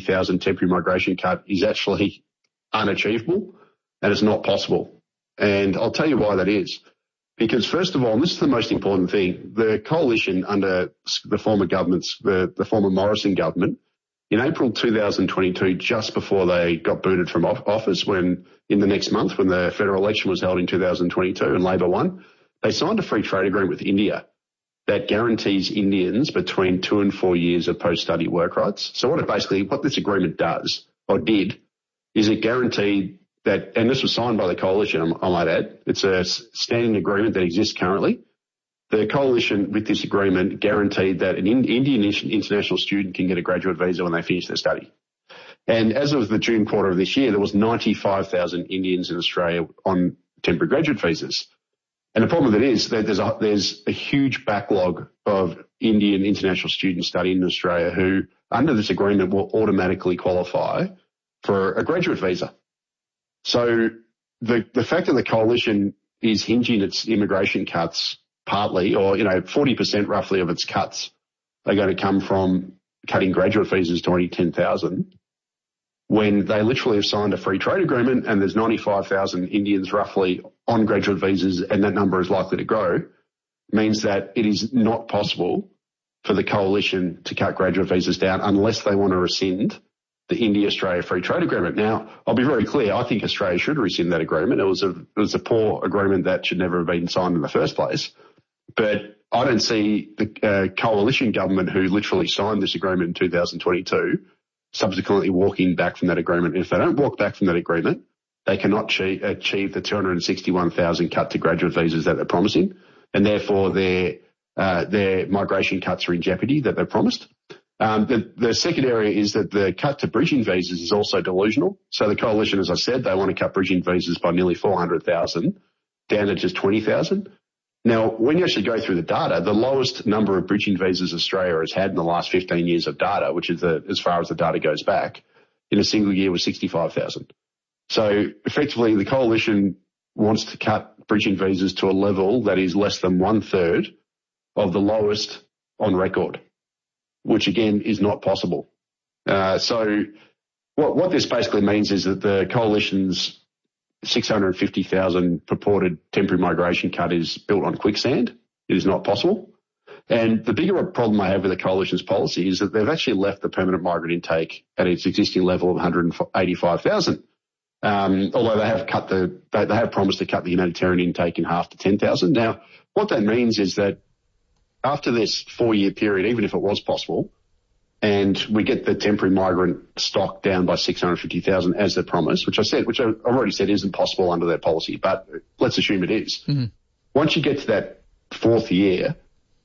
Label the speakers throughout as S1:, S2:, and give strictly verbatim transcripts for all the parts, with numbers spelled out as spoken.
S1: thousand temporary migration cut is actually unachievable and it's not possible. And I'll tell you why that is. Because first of all, and this is the most important thing, the coalition under the former governments, the, the former Morrison government, in April two thousand twenty-two, just before they got booted from office, when in the next month, when the federal election was held in two thousand twenty-two and Labor won, they signed a free trade agreement with India that guarantees Indians between two and four years of post-study work rights. So what it basically, what this agreement does, or did, is it guaranteed that, and this was signed by the coalition, I might add, it's a standing agreement that exists currently. The coalition with this agreement guaranteed that an Indian international student can get a graduate visa when they finish their study. And as of the June quarter of this year, there was ninety-five thousand Indians in Australia on temporary graduate visas. And the problem with it is that there's a, there's a huge backlog of Indian international students studying in Australia who, under this agreement, will automatically qualify for a graduate visa. So the, the fact that the coalition is hinging its immigration cuts partly, or, you know, forty percent roughly of its cuts are going to come from cutting graduate visas to only ten thousand, when they literally have signed a free trade agreement and there's ninety-five thousand Indians roughly on graduate visas and that number is likely to grow, means that it is not possible for the coalition to cut graduate visas down unless they want to rescind the India-Australia Free Trade Agreement. Now, I'll be very clear, I think Australia should rescind that agreement. It was a, it was a poor agreement that should never have been signed in the first place. But I don't see the uh, coalition government who literally signed this agreement in two thousand twenty-two subsequently walking back from that agreement. If they don't walk back from that agreement, they cannot achieve, achieve the two hundred sixty-one thousand cut to graduate visas that they're promising, and therefore their uh, their migration cuts are in jeopardy that they're promised. Um, the, the second area is that the cut to bridging visas is also delusional. So the coalition, as I said, they want to cut bridging visas by nearly four hundred thousand down to just twenty thousand. Now, when you actually go through the data, the lowest number of bridging visas Australia has had in the last fifteen years of data, which is the, as far as the data goes back, in a single year was sixty-five thousand. So effectively, the coalition wants to cut bridging visas to a level that is less than one third of the lowest on record, which again is not possible. Uh, so what, what this basically means is that the coalition's six hundred fifty thousand purported temporary migration cut is built on quicksand. It is not possible. And the bigger problem I have with the coalition's policy is that they've actually left the permanent migrant intake at its existing level of one hundred eighty-five thousand. Um, although they have cut the, they, they have promised to cut the humanitarian intake in half to ten thousand. Now, what that means is that after this four-year period, even if it was possible, and we get the temporary migrant stock down by six hundred fifty thousand as they promised, which I said, which I already said isn't possible under their policy, but let's assume it is. Mm-hmm. Once you get to that fourth year,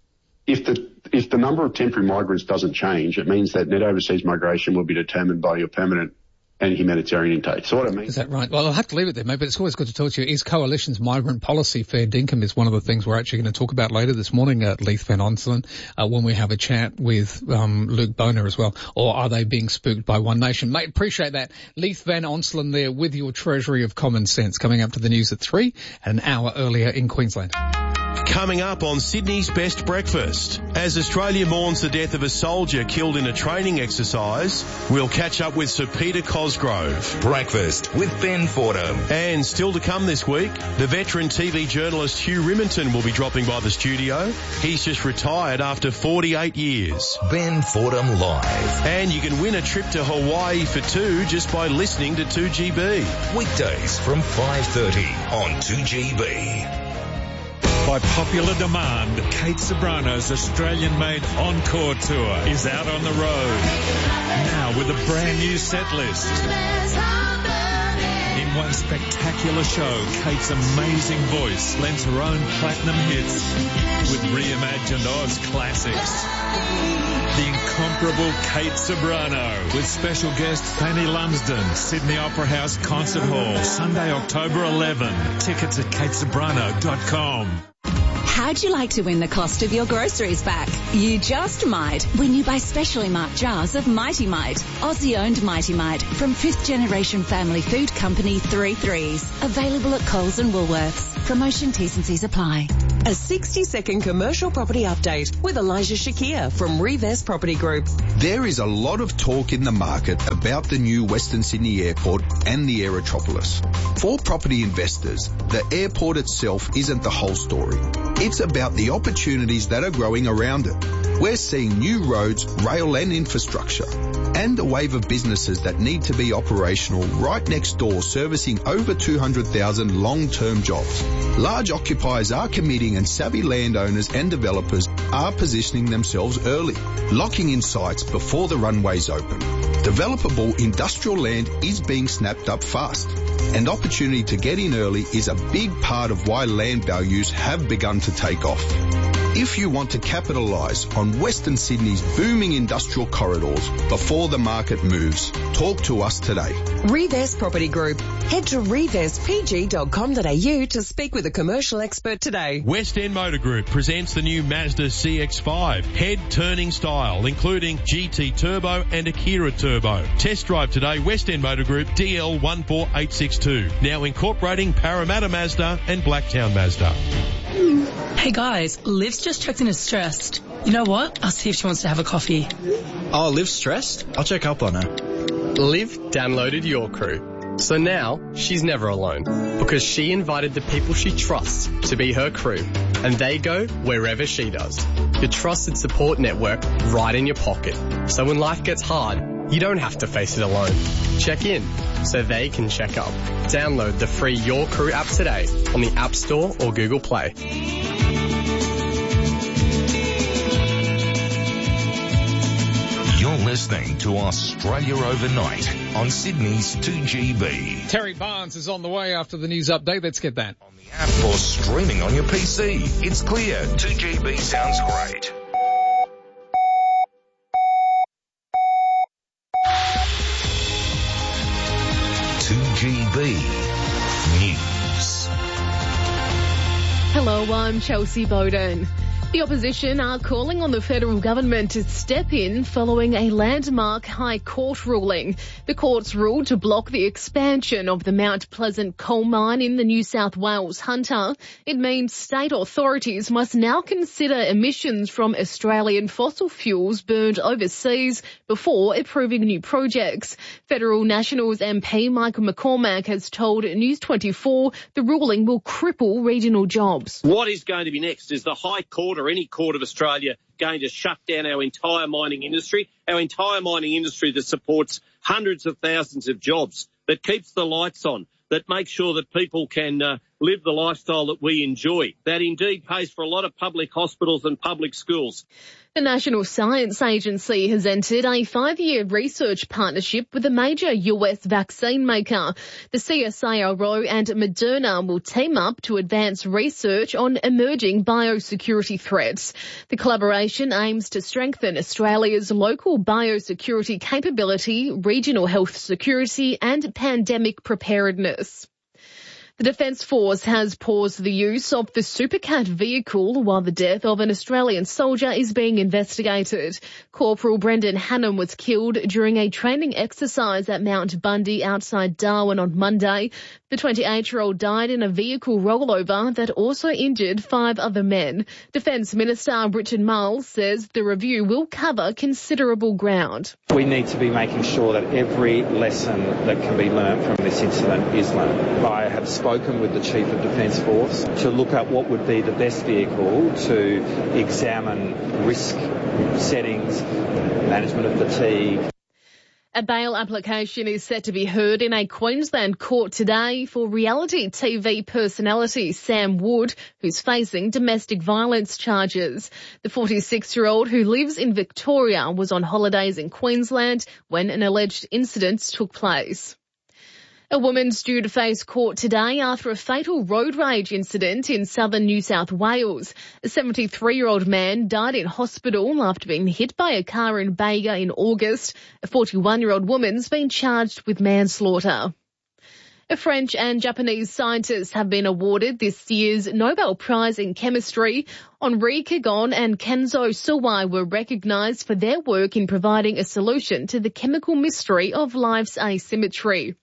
S1: if the if the number of temporary migrants doesn't change, it means that net overseas migration will be determined by your permanent and humanitarian intake. So what it means...
S2: Is that right? Well, I'll have to leave it there, mate, but it's always good to talk to you. Is Coalition's migrant policy fair dinkum is one of the things we're actually going to talk about later this morning at Leith Van Onselen, uh, when we have a chat with um, Luke Boner as well. Or are they being spooked by One Nation? Mate, appreciate that. Leith Van Onselen there with your treasury of common sense, coming up to the news at three, an hour earlier in Queensland.
S3: Coming up on Sydney's Best Breakfast. As Australia mourns the death of a soldier killed in a training exercise, we'll catch up with Sir Peter Cosgrove.
S4: Breakfast with Ben Fordham.
S3: And still to come this week, the veteran T V journalist Hugh Riminton will be dropping by the studio. He's just retired after forty-eight years.
S4: Ben Fordham Live.
S3: And you can win a trip to Hawaii for two just by listening to two G B.
S4: Weekdays from five thirty on two G B.
S5: By popular demand, Kate Ceberano's Australian-made Encore Tour is out on the road. Now with a brand new set list. In one spectacular show, Kate's amazing voice lends her own platinum hits with reimagined Oz classics. The incomparable Kate Ceberano with special guest Fanny Lumsden, Sydney Opera House Concert Hall, Sunday, October eleventh. Tickets at kate ceberano dot com.
S6: How'd you like to win the cost of your groceries back? You just might when you buy specially marked jars of Mighty Mite, Aussie-owned Mighty Mite from fifth generation family food company Three Threes. Available at Coles and Woolworths. Promotion T's and C's apply.
S7: A sixty second commercial property update with Elijah Shakir from Revest Property Group.
S8: There is a lot of talk in the market about the new Western Sydney Airport and the Aerotropolis. For property investors, the airport itself isn't the whole story. It's about the opportunities that are growing around it. We're seeing new roads, rail and infrastructure, and a wave of businesses that need to be operational right next door, servicing over two hundred thousand long-term jobs. Large occupiers are committing and savvy landowners and developers are positioning themselves early, locking in sites before the runways open. Developable industrial land is being snapped up fast, and opportunity to get in early is a big part of why land values have begun to take off. If you want to capitalise on Western Sydney's booming industrial corridors before the market moves, talk to us today.
S7: Revest Property Group. Head to revest p g dot com dot a u to speak with a commercial expert today.
S3: West End Motor Group presents the new Mazda C X five, head-turning style, including G T Turbo and Akira Turbo. Test drive today, West End Motor Group, D L one four eight six two. Now incorporating Parramatta Mazda and Blacktown Mazda.
S9: Hey guys, Liv's just checked in as stressed. You know what? I'll see if she wants to have a coffee.
S10: Oh, Liv's stressed? I'll check up on her.
S11: Liv downloaded Your Crew. So now she's never alone because she invited the people she trusts to be her crew, and they go wherever she does. Your trusted support network right in your pocket. So when life gets hard, you don't have to face it alone. Check in so they can check up. Download the free Your Crew app today on the App Store or Google Play.
S4: You're listening to Australia Overnight on Sydney's two G B.
S2: Terry Barnes is on the way after the news update. Let's get that.
S4: On the app or streaming on your P C. It's clear. two G B sounds great. two G B News.
S12: Hello, I'm Chelsea Bowden. The opposition are calling on the federal government to step in following a landmark High Court ruling. The court's ruled to block the expansion of the Mount Pleasant coal mine in the New South Wales Hunter. It means state authorities must now consider emissions from Australian fossil fuels burned overseas before approving new projects. Federal Nationals M P Michael McCormack has told News twenty-four the ruling will cripple regional jobs.
S13: What is going to be next? Is the High Court or any court of Australia going to shut down our entire mining industry, our entire mining industry that supports hundreds of thousands of jobs, that keeps the lights on, that makes sure that people can uh, live the lifestyle that we enjoy, that indeed pays for a lot of public hospitals and public schools?
S12: The National Science Agency has entered a five-year research partnership with a major U S vaccine maker. The C S I R O and Moderna will team up to advance research on emerging biosecurity threats. The collaboration aims to strengthen Australia's local biosecurity capability, regional health security and pandemic preparedness. The Defence Force has paused the use of the Supercat vehicle while the death of an Australian soldier is being investigated. Corporal Brendan Hannam was killed during a training exercise at Mount Bundy outside Darwin on Monday. The twenty-eight-year-old died in a vehicle rollover that also injured five other men. Defence Minister Richard Marles says the review will cover considerable ground.
S14: We need to be making sure that every lesson that can be learnt from this incident is learnt. I have spoken with the Chief of Defence Force to look at what would be the best vehicle to examine risk settings, management of fatigue.
S12: A bail application is set to be heard in a Queensland court today for reality T V personality Sam Wood, who's facing domestic violence charges. The forty-six-year-old who lives in Victoria was on holidays in Queensland when an alleged incident took place. A woman's due to face court today after a fatal road rage incident in southern New South Wales. A seventy-three-year-old man died in hospital after being hit by a car in Bega in August. A forty-one-year-old woman's been charged with manslaughter. French and Japanese scientists have been awarded this year's Nobel Prize in Chemistry. Henri Kegon and Kenzo Sawai were recognised for their work in providing a solution to the chemical mystery of life's asymmetry.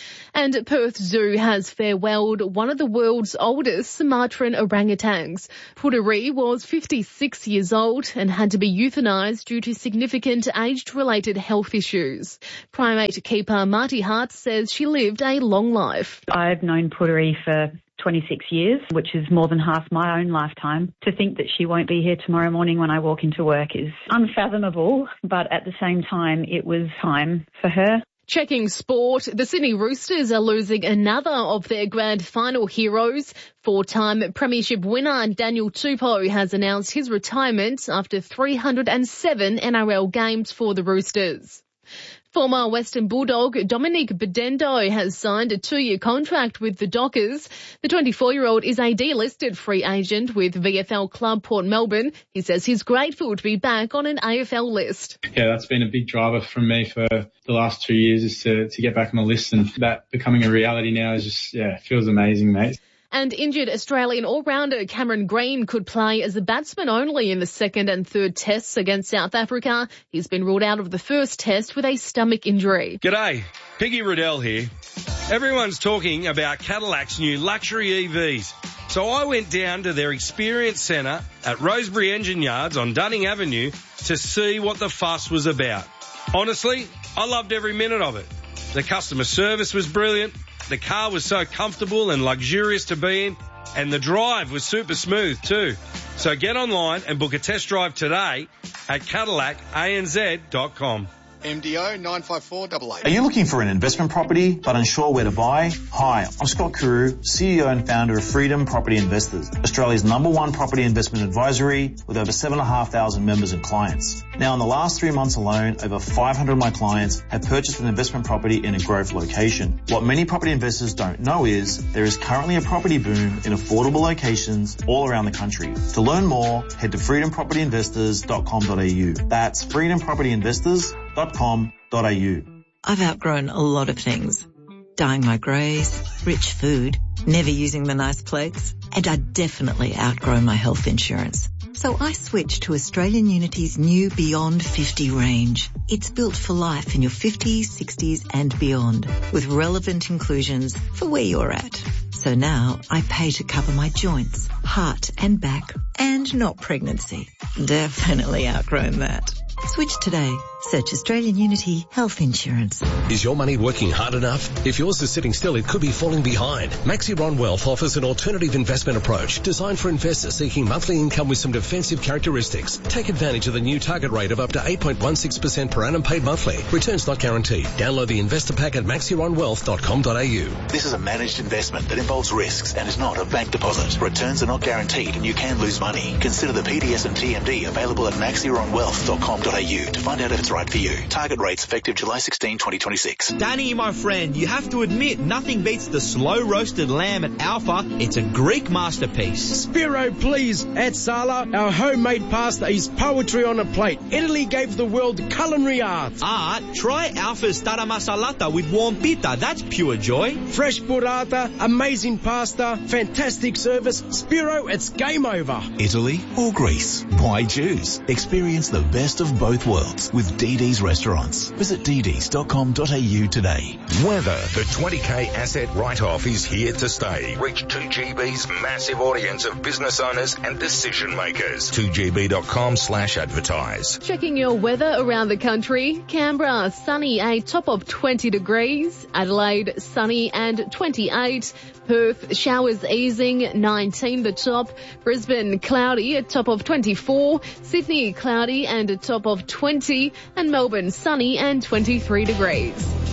S12: And Perth Zoo has farewelled one of the world's oldest Sumatran orangutans. Puteri was fifty-six years old and had to be euthanised due to significant age-related health issues. Primate keeper Marty Hart says she lived a long life.
S15: I've known Puteri for twenty-six years, which is more than half my own lifetime. To think that she won't be here tomorrow morning when I walk into work is unfathomable, but at the same time, it was time for her.
S12: Checking sport, the Sydney Roosters are losing another of their grand final heroes. Four-time premiership winner Daniel Tupou has announced his retirement after three hundred seven N R L games for the Roosters. Former Western Bulldog Dominic Bedendo has signed a two-year contract with the Dockers. The twenty-four-year-old is a delisted free agent with V F L club Port Melbourne. He says he's grateful to be back on an A F L list.
S16: Yeah, that's been a big driver from me for the last two years is to, to get back on the list, and that becoming a reality now is just, yeah, feels amazing, mate.
S12: And injured Australian all-rounder Cameron Green could play as a batsman only in the second and third tests against South Africa. He's been ruled out of the first test with a stomach injury.
S17: G'day, Piggy Riddell here. Everyone's talking about Cadillac's new luxury E Vs. So I went down to their experience centre at Rosebery Engine Yards on Dunning Avenue to see what the fuss was about. Honestly, I loved every minute of it. The customer service was brilliant. The car was so comfortable and luxurious to be in, and the drive was super smooth too. So get online and book a test drive today at Cadillac A N Z dot com.
S18: M D O nine five four eight eight.
S19: Are you looking for an investment property but unsure where to buy? Hi, I'm Scott Kuru, C E O and founder of Freedom Property Investors, Australia's number one property investment advisory with over seven thousand five hundred members and clients. Now, in the last three months alone, over five hundred of my clients have purchased an investment property in a growth location. What many property investors don't know is there is currently a property boom in affordable locations all around the country. To learn more, head to freedom property investors dot com dot a u. That's freedom property investors dot com dot a u.
S20: I've outgrown a lot of things. Dyeing my greys, rich food, never using the nice plates, and I definitely outgrown my health insurance. So I switched to Australian Unity's new Beyond fifty range. It's built for life in your fifties, sixties and beyond, with relevant inclusions for where you're at. So now I pay to cover my joints, heart and back, and not pregnancy. Definitely outgrown that. Switch today. Search Australian Unity Health Insurance.
S21: Is your money working hard enough? If yours is sitting still, it could be falling behind. Maxiron Wealth offers an alternative investment approach designed for investors seeking monthly income with some defensive characteristics. Take advantage of the new target rate of up to eight point one six percent per annum paid monthly. Returns not guaranteed. Download the investor pack at maxiron wealth dot com dot a u.
S22: This is a managed investment that involves risks and is not a bank deposit. Returns are not guaranteed and you can lose money. Consider the P D S and T M D available at maxiron wealth dot com dot a u to find out if it's right for you. Target rates effective July sixteenth, twenty twenty-six.
S23: Danny, my friend, you have to admit nothing beats the slow roasted lamb at Alpha. It's a Greek masterpiece.
S24: Spiro, please. At Sala, our homemade pasta is poetry on a plate. Italy gave the world culinary art.
S23: Art? Try Alpha's tara masalata with warm pita. That's pure joy.
S24: Fresh burrata, amazing pasta, fantastic service. Spiro, it's game over.
S22: Italy or Greece? Why choose? Experience the best of both worlds with D D's Restaurants. Visit d ds dot com dot a u today.
S4: Weather. The twenty K asset write-off is here to stay. Reach two G B's massive audience of business owners and decision makers. two g b dot com slash advertise.
S12: Checking your weather around the country. Canberra, sunny, a top of twenty degrees. Adelaide, sunny and twenty-eight. Perth, showers easing, nineteen the top. Brisbane, cloudy, a top of twenty-four. Sydney, cloudy and a top of twenty. And Melbourne, sunny and twenty-three degrees.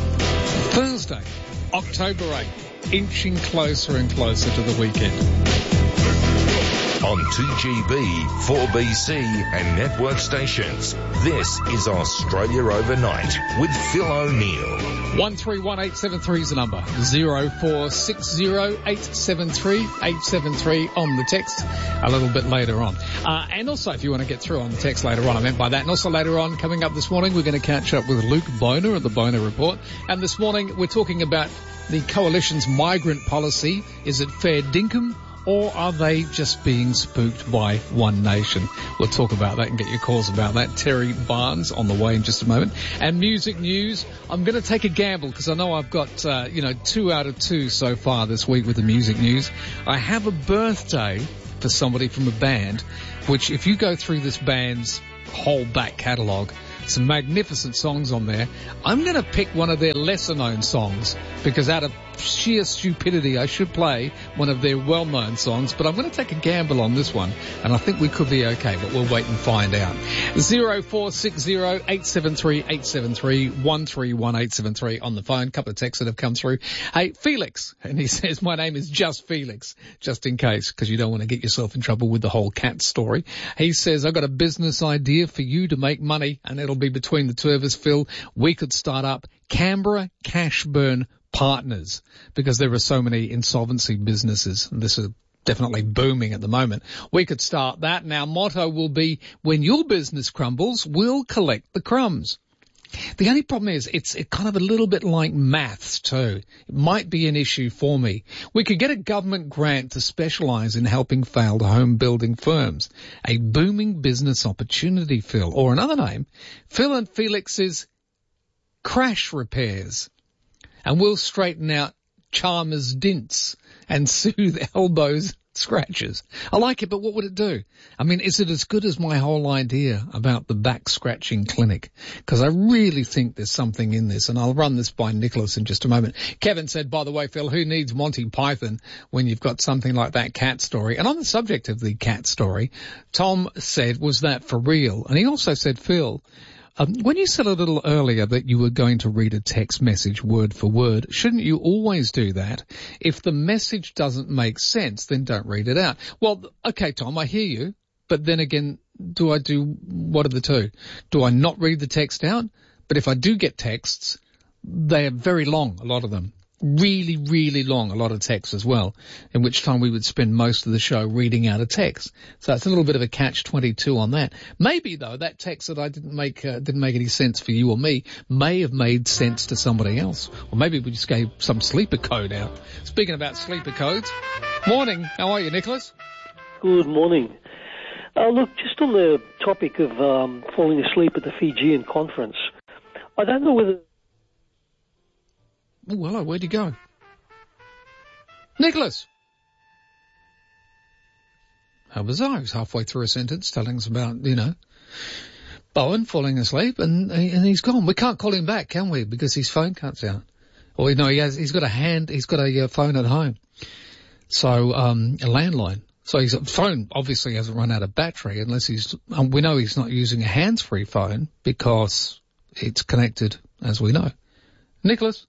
S2: Thursday, October eighth, inching closer and closer to the weekend.
S4: On two G B, four B C and network stations, this is Australia Overnight with Phil O'Neill.
S2: one three one eight seven three is the number. zero four six zero eight seven three eight seven three on the text a little bit later on. Uh, and also if you want to get through on the text later on, I meant by that. And also later on, coming up this morning, we're going to catch up with Luke Boner of the Boner Report. And this morning we're talking about the Coalition's migrant policy? Is it fair dinkum? Or are they just being spooked by One Nation? We'll talk about that and get your calls about that. Terry Barnes on the way in just a moment. And music news, I'm going to take a gamble because I know I've got, uh, you know, two out of two so far this week with the music news. I have a birthday for somebody from a band, which if you go through this band's whole back catalogue, some magnificent songs on there. I'm going to pick one of their lesser-known songs because out of sheer stupidity, I should play one of their well-known songs, but I'm going to take a gamble on this one, and I think we could be okay, but we'll wait and find out. zero four six zero eight seven three eight seven three one three one eight seven three on the phone. A couple of texts that have come through. Hey, Felix, and he says, my name is just Felix, just in case, because you don't want to get yourself in trouble with the whole cat story. He says, I've got a business idea for you to make money, and it'll be between the two of us, Phil. We could start up Canberra Cash Burn Partners, because there are so many insolvency businesses, and this is definitely booming at the moment. We could start that, and our motto will be, when your business crumbles, we'll collect the crumbs. The only problem is it's it kind of a little bit like maths too. It might be an issue for me. We could get a government grant to specialise in helping failed home building firms. A booming business opportunity, Phil. Or another name, Phil and Felix's Crash Repairs. And we'll straighten out Chalmers dints and soothe elbows scratches. I like it, but what would it do? I mean, is it as good as my whole idea about the back scratching clinic? Because I really think there's something in this, and I'll run this by Nicholas in just a moment. Kevin said, by the way, Phil, who needs Monty Python when you've got something like that cat story? And on the subject of the cat story, Tom said, was that for real? And he also said, Phil, Um, when you said a little earlier that you were going to read a text message word for word, shouldn't you always do that? If the message doesn't make sense, then don't read it out. Well, okay, Tom, I hear you, but then again, do I do, what are the two? Do I not read the text out? But if I do get texts, they are very long, a lot of them. Really, really long, a lot of texts as well, in which time we would spend most of the show reading out a text. So it's a little bit of a catch twenty-two on that. Maybe, though, that text that I didn't make uh, didn't make any sense for you or me may have made sense to somebody else. Or maybe we just gave some sleeper code out. Speaking about sleeper codes, morning, how are you, Nicholas?
S1: Good morning. Uh, look, just on the topic of um, falling asleep at the Fijian conference, I don't know whether...
S2: Oh, hello, where'd you go? Nicholas! How bizarre. He's halfway through a sentence telling us about, you know, Bowen falling asleep, and and he's gone. We can't call him back, can we? Because his phone cuts out. Or, you know, he has, he's got a hand, he's got a uh, phone at home. So, um, a landline. So his phone obviously hasn't run out of battery unless he's, um, we know he's not using a hands-free phone because it's connected, as we know. Nicholas?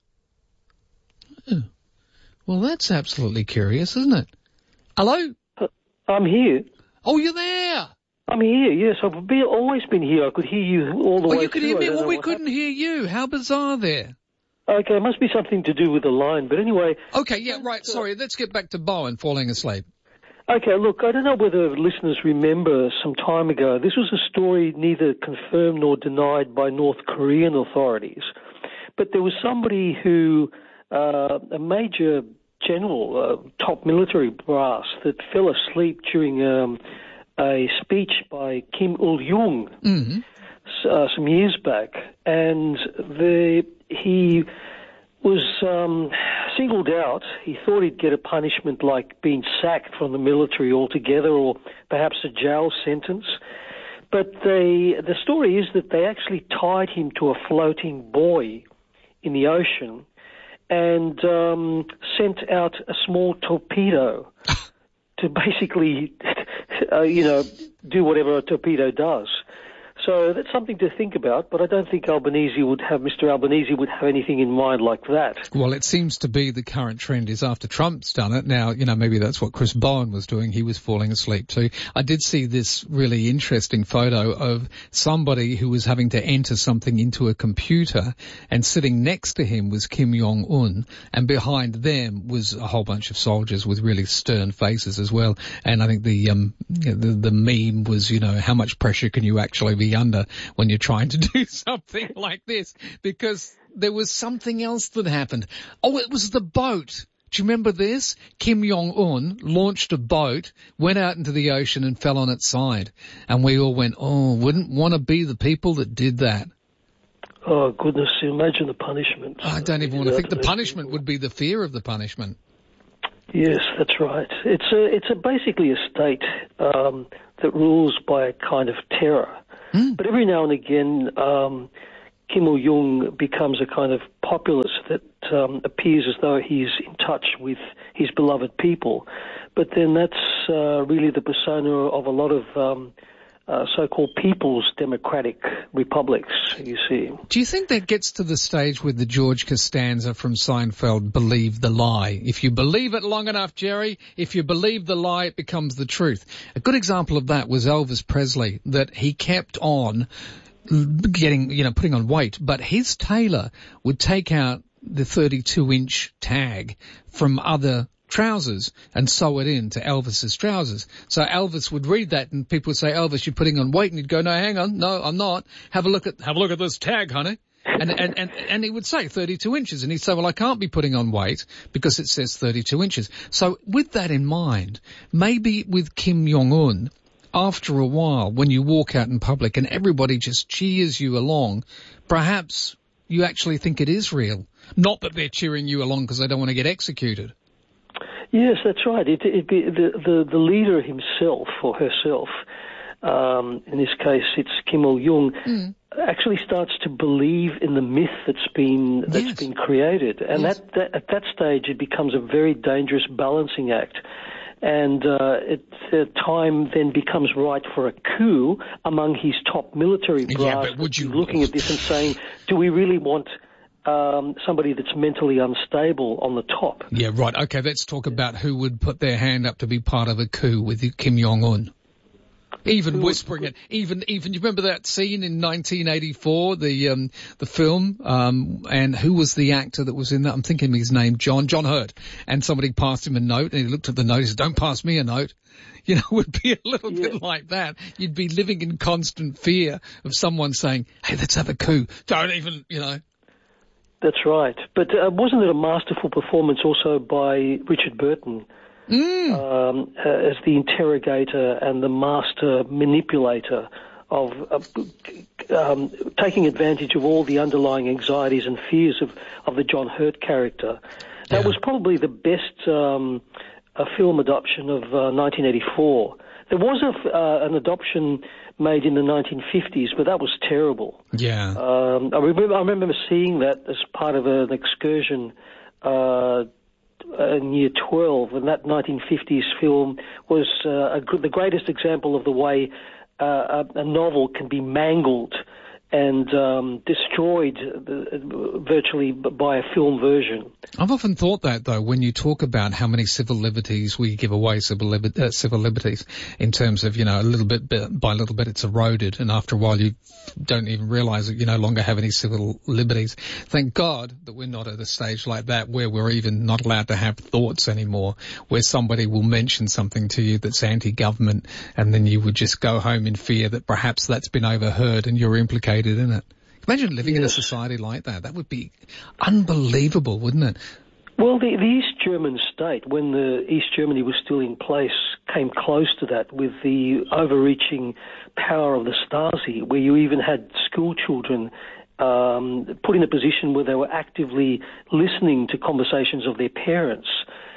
S2: Oh. Well, that's absolutely curious, isn't it? Hello?
S1: I'm here.
S2: Oh, you're there?
S1: I'm here, yes. I've been, always been here. I could hear you all the
S2: oh,
S1: way
S2: you could
S1: through.
S2: hear me? Well, we couldn't
S1: happened.
S2: hear you. How bizarre there.
S1: Okay, it must be something to do with the line, but anyway...
S2: Okay, yeah, right, sorry. Let's get back to Bowen falling asleep.
S1: Okay, look, I don't know whether listeners remember some time ago. This was a story neither confirmed nor denied by North Korean authorities. But there was somebody who... Uh, a major general, uh, top military brass, that fell asleep during um, a speech by Kim Il-jung
S2: mm-hmm.
S1: uh, some years back, and the, he was um, singled out. He thought he'd get a punishment like being sacked from the military altogether, or perhaps a jail sentence. But they, the story is that they actually tied him to a floating buoy in the ocean and um, sent out a small torpedo to basically, uh, you know, do whatever a torpedo does. So that's something to think about, but I don't think Albanese would have, Mister Albanese would have anything in mind like that.
S2: Well, it seems to be the current trend is after Trump's done it. Now, you know, maybe that's what Chris Bowen was doing. He was falling asleep too. I did see this really interesting photo of somebody who was having to enter something into a computer, and sitting next to him was Kim Jong-un, and behind them was a whole bunch of soldiers with really stern faces as well. And I think the, um, the, the meme was, you know, how much pressure can you actually be under when you're trying to do something like this, because there was something else that happened. Oh, it was the boat. Do you remember this? Kim Jong-un launched a boat, went out into the ocean and fell on its side. And we all went, oh, wouldn't want to be the people that did that.
S1: Oh, goodness, imagine the punishment.
S2: I don't even want to think the punishment would be the fear of the punishment.
S1: Yes, that's right. It's a, it's a basically a state um, that rules by a kind of terror. Mm. But every now and again, um, Kim Il-jung becomes a kind of populist that um, appears as though he's in touch with his beloved people. But then that's uh, really the persona of a lot of um, uh, so-called people's democratic republics, you see.
S2: Do you think that gets to the stage where the George Costanza from Seinfeld believed the lie? If you believe it long enough, Jerry, if you believe the lie, it becomes the truth. A good example of that was Elvis Presley, that he kept on getting, you know, putting on weight, but his tailor would take out the thirty-two inch tag from other trousers and sew it into Elvis's trousers. So Elvis would read that and people would say, Elvis, you're putting on weight, and he'd go, no, hang on, no, I'm not. Have a look at, have a look at this tag, honey. And, and, and, and he would say thirty-two inches, and he'd say, well, I can't be putting on weight because it says thirty-two inches. So with that in mind, maybe with Kim Jong-un, after a while, when you walk out in public and everybody just cheers you along, perhaps you actually think it is real. Not that they're cheering you along because they don't want to get executed.
S1: Yes, that's right. It, it be the, the the leader himself or herself, um, in this case it's Kim Il-jung, mm. actually starts to believe in the myth that's been that's yes. been created, and yes. that, that at that stage it becomes a very dangerous balancing act. And uh, it, uh, time then becomes right for a coup among his top military brass.
S2: Yeah, but would you
S1: looking at this and saying, do we really want um, somebody that's mentally unstable on the top?
S2: Yeah, right. Okay, let's talk about who would put their hand up to be part of a coup with Kim Jong-un. Even whispering it, even, even, you remember that scene in nineteen eighty-four, the, um, the film, um, and who was the actor that was in that? I'm thinking his name, John, John Hurt. And somebody passed him a note, and he looked at the note, he said, don't pass me a note. You know, it would be a little yeah. bit like that. You'd be living in constant fear of someone saying, hey, let's have a coup. Don't even, you know.
S1: That's right. But uh, wasn't it a masterful performance also by Richard Burton? Mm. Um, uh, as the interrogator and the master manipulator of uh, um, taking advantage of all the underlying anxieties and fears of, of the John Hurt character. That yeah. was probably the best um, a film adoption of uh, nineteen eighty-four. There was a, uh, an adoption made in the nineteen fifties, but that was terrible.
S2: Yeah.
S1: Um, I remember I remember seeing that as part of an excursion uh in year twelve, and that nineteen fifties film was uh, a, the greatest example of the way uh, a, a novel can be mangled and um, destroyed uh, virtually by a film version.
S2: I've often thought that, though, when you talk about how many civil liberties we give away, civil, liber- uh, civil liberties, in terms of, you know, a little bit, bit by little bit it's eroded, and after a while you don't even realise that you no longer have any civil liberties. Thank God that we're not at a stage like that where we're even not allowed to have thoughts anymore, where somebody will mention something to you that's anti-government, and then you would just go home in fear that perhaps that's been overheard and you're implicated in it. Imagine living yes. in a society like that. That would be unbelievable, wouldn't it?
S1: Well, the, the East German state, when the East Germany was still in place, came close to that with the overreaching power of the Stasi, where you even had school children um, put in a position where they were actively listening to conversations of their parents.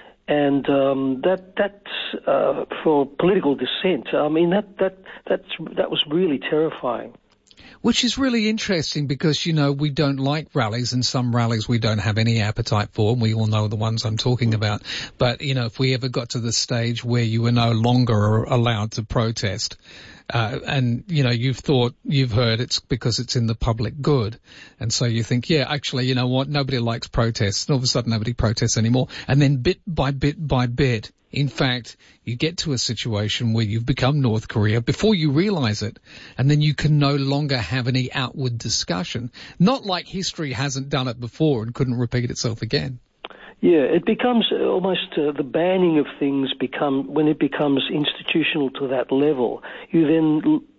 S1: And um, that that uh, for political dissent, I mean, that that that's, that was really terrifying.
S2: Which is really interesting because, you know, we don't like rallies, and some rallies we don't have any appetite for, and we all know the ones I'm talking about. But, you know, if we ever got to the stage where you were no longer allowed to protest, uh, and, you know, you've thought, you've heard it's because it's in the public good. And so you think, yeah, actually, you know what, nobody likes protests. And all of a sudden nobody protests anymore. And then bit by bit by bit, in fact, you get to a situation where you've become North Korea before you realize it, and then you can no longer have any outward discussion. Not like history hasn't done it before and couldn't repeat itself again.
S1: Yeah, it becomes almost uh, the banning of things become when it becomes institutional to that level. You then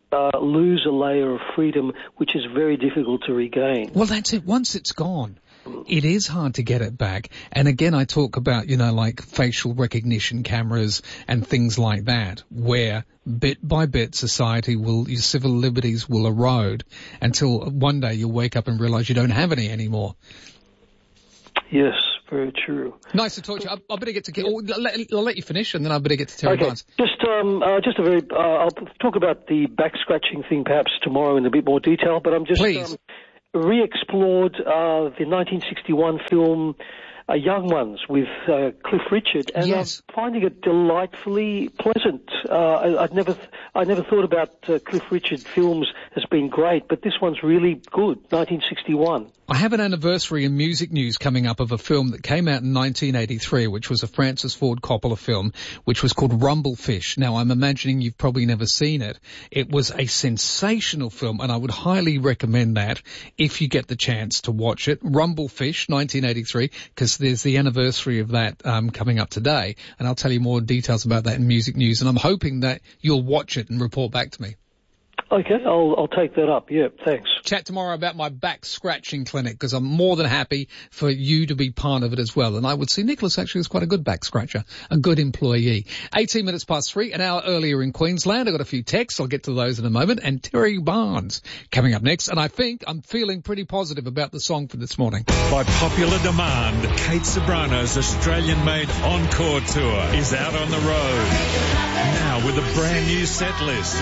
S1: uh, lose a layer of freedom which is very difficult to regain.
S2: Well, that's it. Once it's gone, it is hard to get it back. And again, I talk about, you know, like facial recognition cameras and things like that, where bit by bit society will, your civil liberties will erode until one day you'll wake up and realize you don't have any anymore.
S1: Yes, very true.
S2: Nice to talk to you. I, I better get to get, oh, I'll, let, I'll let you finish and then I better get to Terry
S1: okay.
S2: Barnes.
S1: Just, um, uh, just a very, uh, I'll talk about the back scratching thing perhaps tomorrow in a bit more detail, but I'm just,
S2: Please.
S1: Um, re-explored uh, the nineteen sixty-one film uh, Young Ones with uh, Cliff Richard, and
S2: yes.
S1: I'm finding it delightfully pleasant. Uh, I, I'd never, th- I never thought about uh, Cliff Richard films as being great, but this one's really good. nineteen sixty-one.
S2: I have an anniversary in music news coming up of a film that came out in nineteen eighty-three, which was a Francis Ford Coppola film, which was called Rumblefish. Now, I'm imagining you've probably never seen it. It was a sensational film, and I would highly recommend that if you get the chance to watch it. Rumblefish, nineteen eighty-three, because there's the anniversary of that um, coming up today, and I'll tell you more details about that in music news, and I'm hoping that you'll watch it and report back to me.
S1: Okay, I'll, I'll take that up. Yeah, thanks.
S2: Chat tomorrow about my back scratching clinic, because I'm more than happy for you to be part of it as well. And I would see Nicholas actually is quite a good back scratcher, a good employee. eighteen minutes past three, an hour earlier in Queensland. I've got a few texts. I'll get to those in a moment. And Terry Barnes coming up next. And I think I'm feeling pretty positive about the song for this morning.
S5: By popular demand, Kate Ceberano's Australian-made Encore Tour is out on the road. Now with a brand new set list.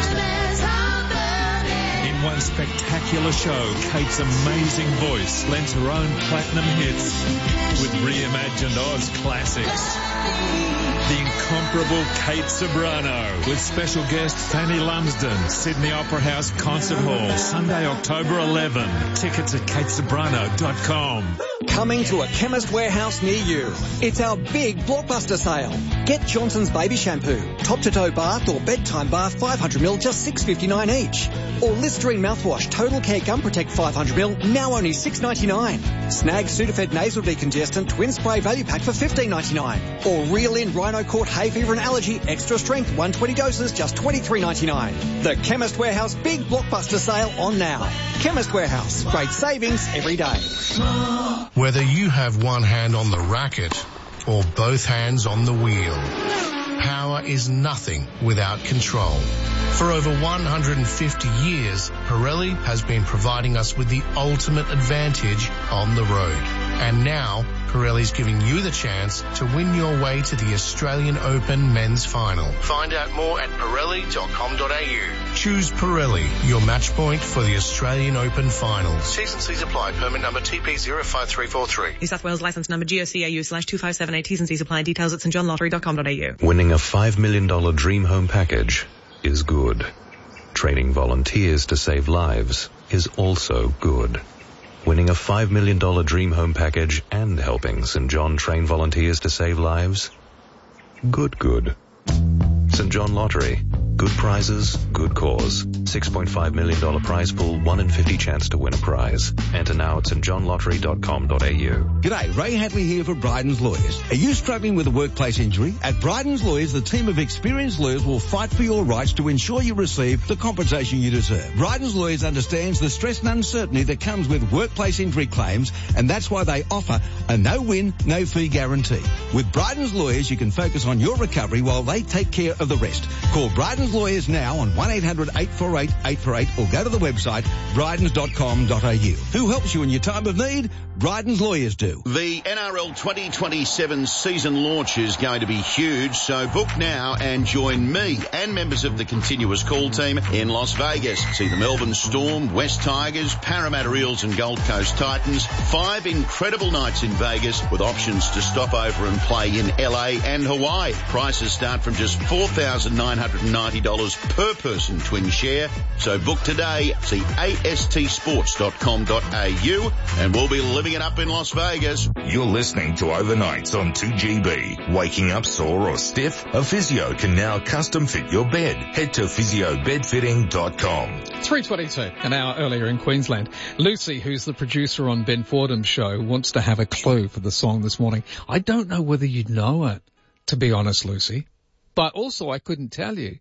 S5: In one spectacular show, Kate's amazing voice lends her own platinum hits with reimagined Oz classics. The incomparable Kate Ceberano with special guest Fanny Lumsden, Sydney Opera House Concert Hall, Sunday, October eleventh. Tickets at kate ceberano dot com.
S6: Coming to a Chemist Warehouse near you. It's our big blockbuster sale. Get Johnson's Baby Shampoo, top-to-toe bath or bedtime bath five hundred milliliters, just six dollars fifty-nine each. Or Listerine mouthwash, Total Care Gum Protect five hundred milliliters, now only six dollars ninety-nine. Snag Sudafed Nasal Decongestant Twin Spray Value Pack for fifteen dollars ninety-nine. Or Reel In Rhino Court Hay Fever and Allergy Extra Strength one hundred twenty doses, just twenty-three dollars ninety-nine. The Chemist Warehouse Big Blockbuster Sale on now. Chemist Warehouse, great savings every day.
S7: Whether you have one hand on the racket or both hands on the wheel, power is nothing without control. For over one hundred fifty years, Pirelli has been providing us with the ultimate advantage on the road. And now, Pirelli's giving you the chance to win your way to the Australian Open Men's Final. Find out more at pirelli dot com dot a u. Choose Pirelli, your match point for the Australian Open Finals.
S21: T's and C's apply. Permit number T P zero five three four three.
S8: New South Wales licence number G O C A U slash two five seven eight. T's and C's apply. Details at st john lottery dot com dot a u.
S25: Winning a five million dollars dream home package is good. Training volunteers to save lives is also good. Winning a five million dollars dream home package and helping St John train volunteers to save lives? Good, good. St John Lottery. Good prizes, good cause. six point five million dollars prize pool, one in fifty chance to win a prize. Enter now at st john lottery dot com dot a u.
S26: G'day, Ray Hadley here for Bryden's Lawyers. Are you struggling with a workplace injury? At Bryden's Lawyers, the team of experienced lawyers will fight for your rights to ensure you receive the compensation you deserve. Bryden's Lawyers understands the stress and uncertainty that comes with workplace injury claims, and that's why they offer a no-win, no-fee guarantee. With Bryden's Lawyers, you can focus on your recovery while they take care of the rest. Call Bryden's Lawyers now on one eight hundred eight four eight eight four eight or go to the website brydens dot com dot a u. Who helps you in your time of need? Bryden's Lawyers do.
S27: The N R L twenty twenty-seven season launch is going to be huge, so book now and join me and members of the continuous call team in Las Vegas. See the Melbourne Storm, West Tigers, Parramatta Eels and Gold Coast Titans. Five incredible nights in Vegas with options to stop over and play in L A and Hawaii. Prices start from just four thousand nine hundred ninety dollars per person twin share. So book today. See a s t sports dot com dot a u and we'll be living it up in Las Vegas.
S4: You're listening to Overnights on two G B. Waking up sore or stiff? A physio can now custom fit your bed. Head to physio bed fitting dot com.
S2: three twenty-two, an hour earlier in Queensland. Lucy, who's the producer on Ben Fordham's show, wants to have a clue for the song this morning. I don't know whether you'd know it, to be honest, Lucy. But also I couldn't tell you,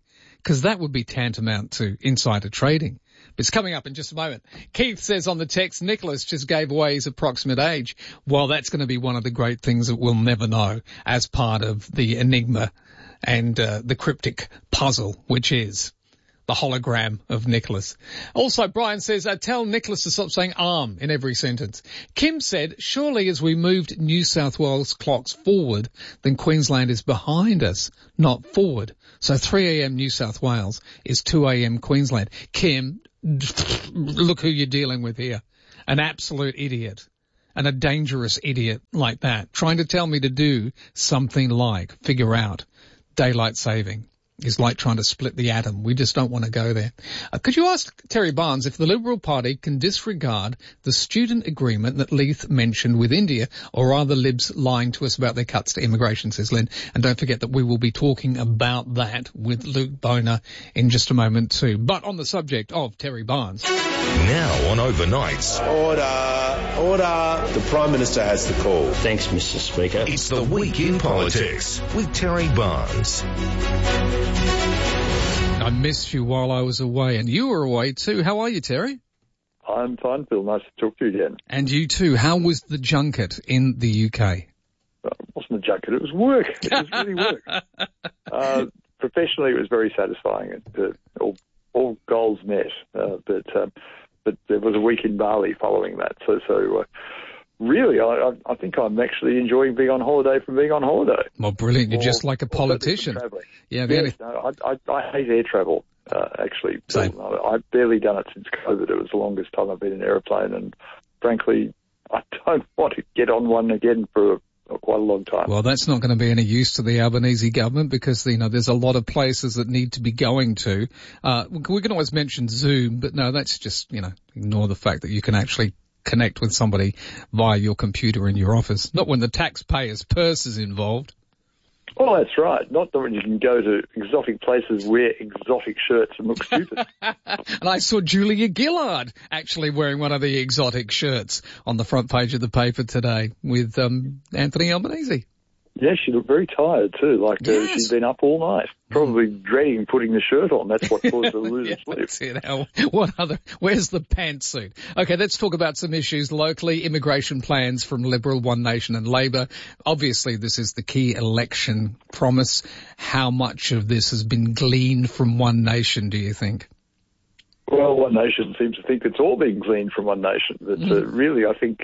S2: because that would be tantamount to insider trading. It's coming up in just a moment. Keith says on the text, Nicholas just gave away his approximate age. Well, that's going to be one of the great things that we'll never know as part of the enigma and uh, the cryptic puzzle, which is the hologram of Nicholas. Also, Brian says, uh, tell Nicholas to stop saying arm in every sentence. Kim said, surely as we moved New South Wales clocks forward, then Queensland is behind us, not forward. So three a.m. New South Wales is two a.m. Queensland. Kim, look who you're dealing with here. An absolute idiot. And a dangerous idiot like that. Trying to tell me to do something like figure out daylight saving is like trying to split the atom. We just don't want to go there. Uh, could you ask Terry Barnes if the Liberal Party can disregard the student agreement that Leith mentioned with India, or are the Libs lying to us about their cuts to immigration, says Lynn. And don't forget that we will be talking about that with Luke Boner in just a moment too. But on the subject of Terry Barnes.
S4: Now on Overnights.
S3: Order, order. The Prime Minister has the call.
S9: Thanks, Mister Speaker.
S4: It's the Week in Politics with Terry Barnes.
S2: I missed you while I was away, and you were away too. How are you, Terry?
S10: I'm fine, Phil. Nice to talk to you again.
S2: And you too. How was the junket in the U K?
S10: Well, it wasn't a junket. It was work. It was really work. uh, professionally, it was very satisfying. It, uh, all, all goals met. Uh, but um, but there was a week in Bali following that. So so. Uh, Really, I, I think I'm actually enjoying being on holiday from being on holiday.
S2: Well, brilliant. You're or, just like a politician. Yeah, yes,
S10: no, I, I, I hate air travel, uh, actually.
S2: Same.
S10: I, I've barely done it since COVID. It was the longest time I've been in an aeroplane, and frankly, I don't want to get on one again for a, a, quite a long time.
S2: Well, that's not going to be any use to the Albanese government because, you know, there's a lot of places that need to be going to. Uh, we can always mention Zoom, but no, that's just, you know, ignore the fact that you can actually connect with somebody via your computer in your office. Not when the taxpayer's purse is involved.
S10: Oh, that's right. Not that when you can go to exotic places, wear exotic shirts and look stupid.
S2: And I saw Julia Gillard actually wearing one of the exotic shirts on the front page of the paper today with um, Anthony Albanese.
S10: Yeah, she looked very tired too, like yes. uh, she'd been up all night, probably mm. dreading putting the shirt on. That's what caused her to lose
S2: yeah,
S10: sleep.
S2: That's it. How, what other, where's the pantsuit? Okay, let's talk about some issues locally. Immigration plans from Liberal, One Nation and Labor. Obviously, this is the key election promise. How much of this has been gleaned from One Nation, do you think?
S10: Well, One Nation seems to think it's all being gleaned from One Nation. But mm. uh, really, I think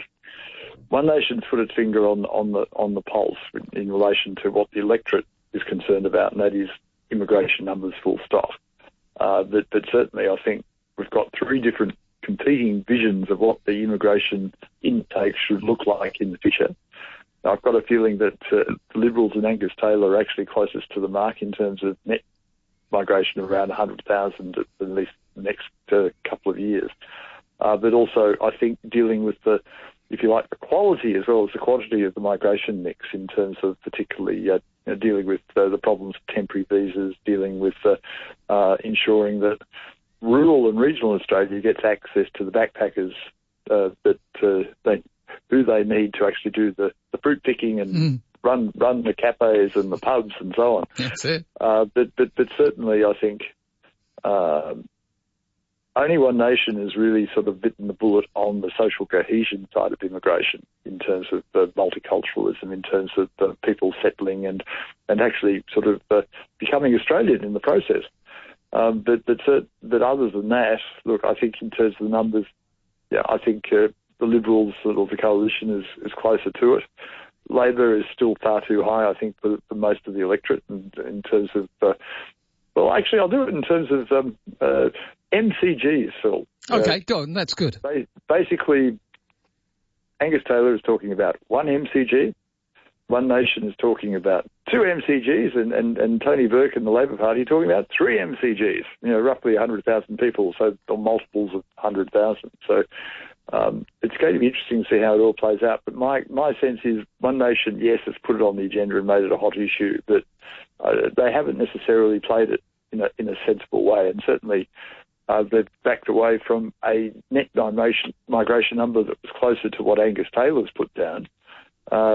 S10: One Nation's put its finger on, on the on the pulse in, in relation to what the electorate is concerned about, and that is immigration numbers full stop. Uh, but, but certainly I think we've got three different competing visions of what the immigration intake should look like in the future. Now, I've got a feeling that uh, the Liberals and Angus Taylor are actually closest to the mark in terms of net migration of around one hundred thousand at, at least the next uh, couple of years. Uh, but also I think dealing with the if you like, the quality as well as the quantity of the migration mix in terms of particularly uh, you know, dealing with uh, the problems of temporary visas, dealing with uh, uh, ensuring that rural and regional Australia gets access to the backpackers uh, that uh, they, who they need to actually do the, the fruit picking and mm. run run the cafes and the pubs and so on.
S2: That's it.
S10: Uh, but, but, but certainly I think uh, only One Nation has really sort of bitten the bullet on the social cohesion side of immigration in terms of uh, multiculturalism, in terms of uh, people settling and, and actually sort of uh, becoming Australian in the process. Um, but, but, uh, but other than that, look, I think in terms of the numbers, yeah, I think uh, the Liberals or the coalition is, is closer to it. Labor is still far too high, I think, for, for most of the electorate in, in terms of, uh, well, actually, I'll do it in terms of um, uh, M C Gs, Phil.
S2: Okay,
S10: uh,
S2: go on, that's good.
S10: Basically, Angus Taylor is talking about one M C G, One Nation is talking about two M C Gs, and, and, and Tony Burke and the Labor Party are talking about three M C Gs, you know, roughly one hundred thousand people, so or multiples of one hundred thousand. So um, it's going to be interesting to see how it all plays out. But my, my sense is One Nation, yes, has put it on the agenda and made it a hot issue, but uh, they haven't necessarily played it in a, in a sensible way, and certainly Uh, they've backed away from a net migration, migration number that was closer to what Angus Taylor's put down. Uh,